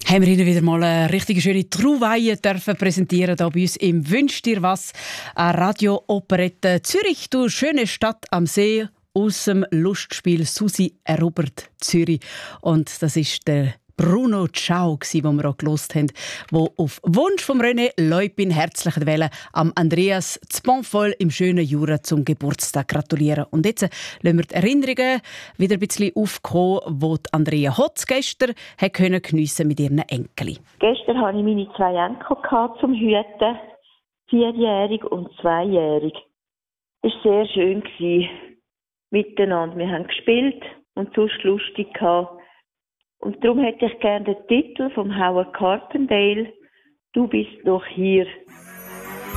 Haben wir Ihnen wieder mal eine richtig schöne Trauweihe dürfen präsentieren hier bei uns im «Wünsch dir was», eine Radio-Operette Zürich, du schöne Stadt am See, aus dem Lustspiel «Susi erobert Zürich». Und das ist der Bruno Ciao, den wir auch gehört haben, der auf Wunsch von René Leupin herzlich am Andreas Zponvoll im schönen Jura zum Geburtstag gratulieren. Und jetzt lassen wir die Erinnerungen wieder ein bisschen aufkommen, die Andrea Hotz gestern geniessen mit ihren Enkeln. Gestern hatte ich meine 2 Enkel zum Hüten, 4-jährig und 2-jährig. Es war sehr schön miteinander. Wir haben gespielt und sonst lustig gehabt. Und darum hätte ich gerne den Titel vom Howard Carpendale «Du bist noch hier».